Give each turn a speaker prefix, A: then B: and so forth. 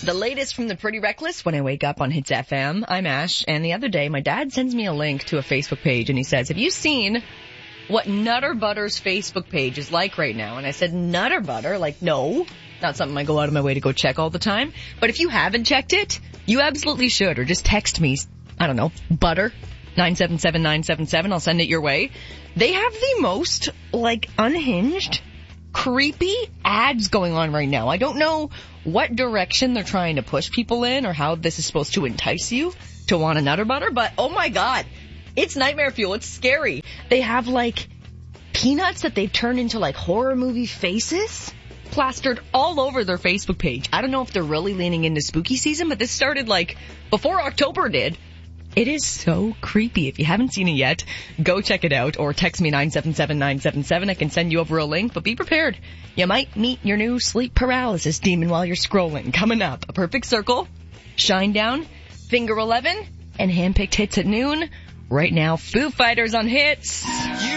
A: The latest from the Pretty Reckless when I wake up on Hits FM. I'm Ash, and the other day my dad sends me a link to a Facebook page and he says, have you seen what Nutter Butter's Facebook page is like right now? And I said, Nutter Butter? Like, no. Not something I go out of my way to go check all the time. But if you haven't checked it, you absolutely should. Or just text me, I don't know, butter, 977-977. I'll send it your way. They have the most, unhinged, creepy ads going on right now. I don't know what direction they're trying to push people in or how this is supposed to entice you to want a Nutter Butter, but oh my god, it's nightmare fuel. It's scary. They have peanuts that they've turned into horror movie faces plastered all over their Facebook page. I don't know if they're really leaning into spooky season, but this started before October did. It is so creepy. If you haven't seen it yet, go check it out or text me 977-977. I can send you over a link, but be prepared. You might meet your new sleep paralysis demon while you're scrolling. Coming up, A Perfect Circle, Shinedown, Finger 11, and Handpicked Hits at noon. Right now, Foo Fighters on Hits.